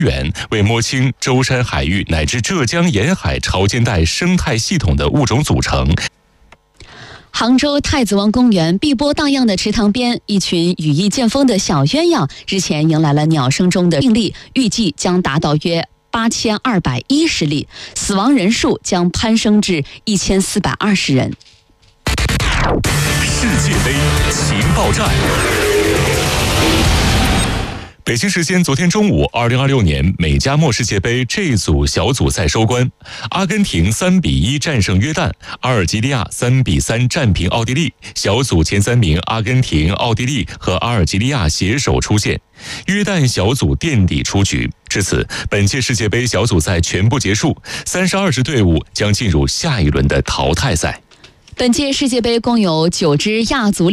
远，为摸清舟山海域乃至浙江沿海潮间带生态系统的物种组成。 杭州太子湾公园碧波荡漾的池塘边，一群羽翼渐丰的小鸳鸯日前迎来了鸟声中的病例，预计将达到约8210例，死亡人数将攀升至1420人。 世界杯情报站。北京时间昨天中午，2026年美加墨世界杯 G 组小组赛收官，阿根廷3-1战胜约旦，阿尔及利亚3-3战平奥地利。小组前3名阿根廷、奥地利和阿尔及利亚携手出线，约旦小组垫底出局。至此，本届世界杯小组赛全部结束，32支队伍将进入下一轮的淘汰赛。 本届世界杯共有9支亚足